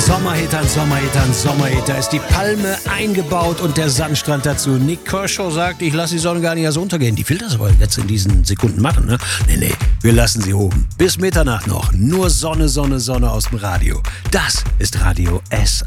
Sommerhit, da ist die Palme eingebaut und der Sandstrand dazu. Nick Kershaw sagt, ich lasse die Sonne gar nicht erst untergehen. Die will das aber jetzt in diesen Sekunden machen, ne? Nee, wir lassen sie oben. Bis Mitternacht noch. Nur Sonne aus dem Radio. Das ist Radio S.